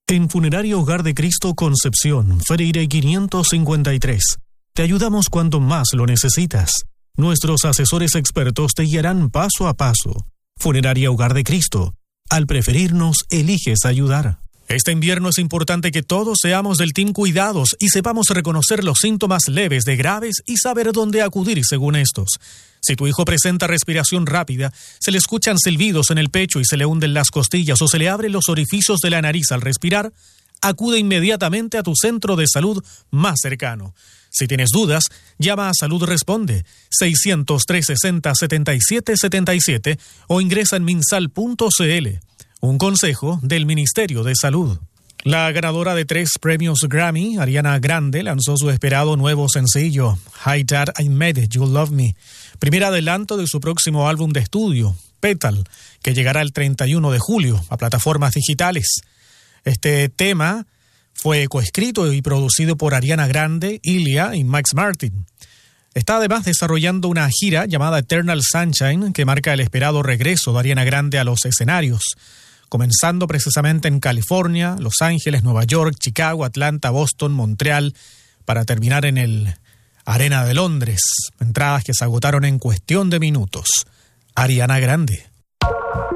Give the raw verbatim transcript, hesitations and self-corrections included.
En Funeraria Hogar de Cristo Concepción, Freire quinientos cincuenta y tres. Te ayudamos cuando más lo necesitas. Nuestros asesores expertos te guiarán paso a paso. Funeraria Hogar de Cristo. Al preferirnos, eliges ayudar. Este invierno es importante que todos seamos del Team Cuidados y sepamos reconocer los síntomas leves de graves y saber dónde acudir según estos. Si tu hijo presenta respiración rápida, se le escuchan silbidos en el pecho y se le hunden las costillas o se le abren los orificios de la nariz al respirar, acude inmediatamente a tu centro de salud más cercano. Si tienes dudas, llama a Salud Responde seiscientos tres sesenta setenta y siete setenta y siete o ingresa en minsal punto c l. Un consejo del Ministerio de Salud. La ganadora de tres premios Grammy, Ariana Grande, lanzó su esperado nuevo sencillo, Hi Dad, I Made It, You Love Me, primer adelanto de su próximo álbum de estudio, Petal, que llegará el treinta y uno de julio a plataformas digitales. Este tema fue coescrito y producido por Ariana Grande, Ilia y Max Martin. Está además desarrollando una gira llamada Eternal Sunshine que marca el esperado regreso de Ariana Grande a los escenarios, comenzando precisamente en California, Los Ángeles, Nueva York, Chicago, Atlanta, Boston, Montreal, para terminar en el Arena de Londres. Entradas que se agotaron en cuestión de minutos. Ariana Grande.